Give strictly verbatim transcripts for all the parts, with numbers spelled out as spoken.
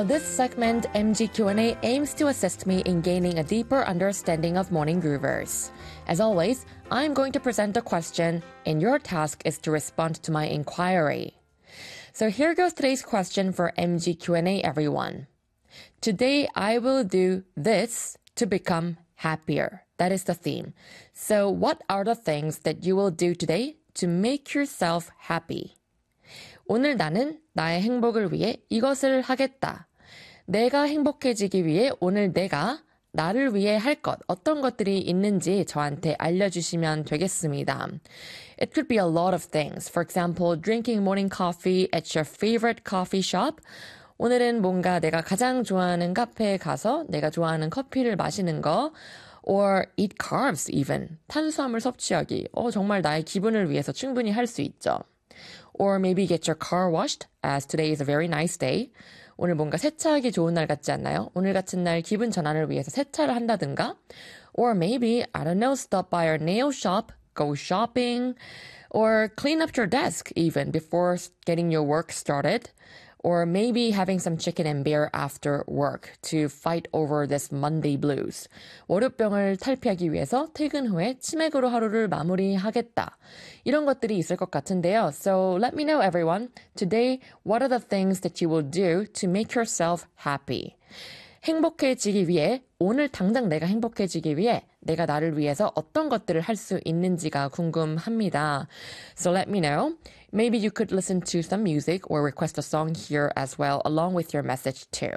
This segment, M G Q and A, aims to assist me in gaining a deeper understanding of Morning Groovers. As always, I'm going to present a question, and your task is to respond to my inquiry. So here goes today's question for M G Q and A, everyone. Today, I will do this to become happier. That is the theme. So what are the things that you will do today to make yourself happy? 오늘 나는 나의 행복을 위해 이것을 하겠다. 내가 행복해지기 위해 오늘 내가 나를 위해 할 것, 어떤 것들이 있는지 저한테 알려주시면 되겠습니다. It could be a lot of things. For example, drinking morning coffee at your favorite coffee shop. 오늘은 뭔가 내가 가장 좋아하는 카페에 가서 내가 좋아하는 커피를 마시는 거. Or eat carbs even. 탄수화물 섭취하기. 어, 정말 나의 기분을 위해서 충분히 할 수 있죠. Or maybe get your car washed, as today is a very nice day. 오늘 뭔가 세차하기 좋은 날 같지 않나요? 오늘 같은 날 기분 전환을 위해서 세차를 한다든가. Or maybe, I don't know, stop by your nail shop, go shopping, or clean up your desk even before getting your work started. Or maybe having some chicken and beer after work to fight over this Monday blues. 월요병을 탈피하기 위해서 퇴근 후에 치맥으로 하루를 마무리하겠다. 이런 것들이 있을 것 같은데요. So let me know, everyone. Today, what are the things that you will do to make yourself happy? 행복해지기 위해, 오늘 당장 내가 행복해지기 위해 내가 나를 위해서 어떤 것들을 할 수 있는지가 궁금합니다. So let me know. Maybe you could listen to some music or request a song here as well along with your message too.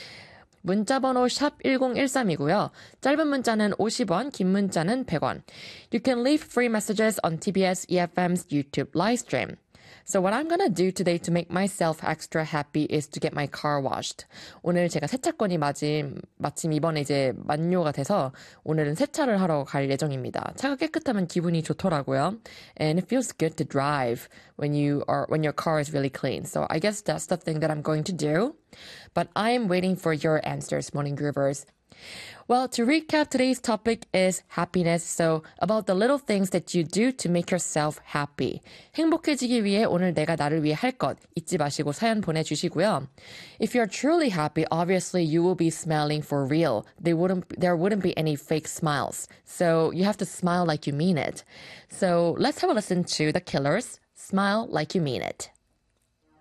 문자번호 샵 일공일삼이고요. 짧은 문자는 오십 원, 긴 문자는 백 원. You can leave free messages on 티비에스 이에프엠's YouTube live stream. So what I'm gonna do today to make myself extra happy is to get my car washed. 오늘 제가 세차권이 마침, 마침 이번에 이제 만료가 돼서 오늘은 세차를 하러 갈 예정입니다. 차가 깨끗하면 기분이 좋더라고요. And it feels good to drive when you are, when your car is really clean. So I guess that's the thing that I'm going to do. But I'm waiting for your answers, Morning Groovers. Well, to recap, today's topic is happiness. So about the little things that you do to make yourself happy. 행복해지기 위해 오늘 내가 나를 위해 할 것 잊지 마시고 사연 보내주시고요. If you're truly happy, obviously you will be smiling for real. They wouldn't, there wouldn't be any fake smiles. So you have to smile like you mean it. So let's have a listen to The Killers, Smile Like You Mean It.